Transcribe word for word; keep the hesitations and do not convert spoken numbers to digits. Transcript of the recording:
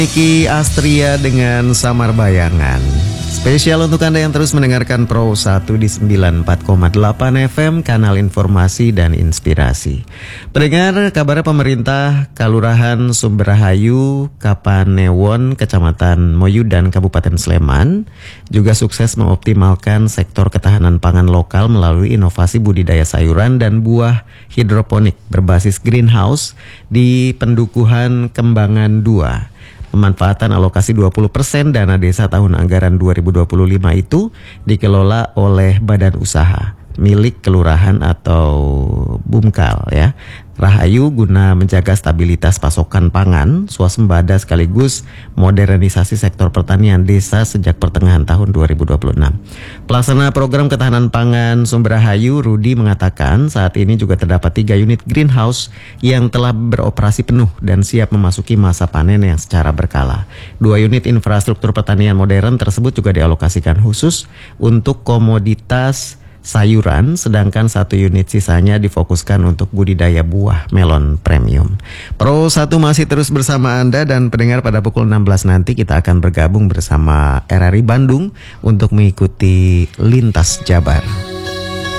Niki Astria dengan Samar Bayangan. Spesial untuk Anda yang terus mendengarkan Pro satu di sembilan puluh empat koma delapan F M, kanal informasi dan inspirasi. Pendengar, kabar pemerintah Kalurahan Sumberahayu, Kapanewon, Kecamatan Moyudan, Kabupaten Sleman juga sukses mengoptimalkan sektor ketahanan pangan lokal melalui inovasi budidaya sayuran dan buah hidroponik berbasis greenhouse di Pendukuhan Kembangan dua. Pemanfaatan alokasi dua puluh persen dana desa tahun anggaran dua ribu dua puluh lima itu dikelola oleh badan usaha milik kelurahan atau Bumkal ya. Rahayu guna menjaga stabilitas pasokan pangan, swasembada sekaligus modernisasi sektor pertanian desa sejak pertengahan tahun dua ribu dua puluh enam. Pelaksana program ketahanan pangan Sumberahayu, Rudi, mengatakan saat ini juga terdapat tiga unit greenhouse yang telah beroperasi penuh dan siap memasuki masa panen yang secara berkala. Dua unit infrastruktur pertanian modern tersebut juga dialokasikan khusus untuk komoditas sayuran, sedangkan satu unit sisanya difokuskan untuk budidaya buah melon premium. Pro satu masih terus bersama Anda, dan pendengar, pada pukul enam belas nanti kita akan bergabung bersama R R I Bandung untuk mengikuti Lintas Jabar.